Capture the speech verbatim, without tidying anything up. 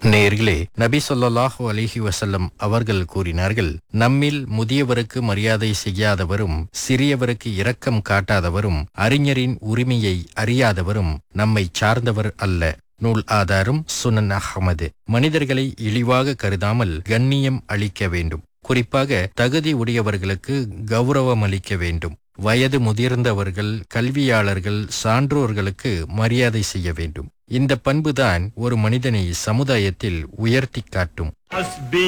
நேயர்களே, நபி ஸல்லல்லாஹு அலைஹி வஸல்லம் அவர்கள் கூறினார்கள், நம்மில் முதியவருக்கு மரியாதை செய்யாதவரும் சிறியவருக்கு இரக்கம் காட்டாதவரும் அறிஞரின் உரிமையை அறியாதவரும் நம்மை சார்ந்தவர் அல்ல. நூல் ஆதாரம் சுனன் அஹ்மது. மனிதர்களை இழிவாக கருதாமல் கண்ணியம் அளிக்க வேண்டும். குறிப்பாக தகுதி உடையவர்களுக்கு கௌரவம் அளிக்க வேண்டும். வயது முதிர்ந்தவர்கள், கல்வியாளர்கள், சான்றோர்களுக்கு மரியாதை செய்ய வேண்டும். இந்த பண்புதான் ஒரு மனிதனை சமுதாயத்தில் உயர்த்தி காட்டும்.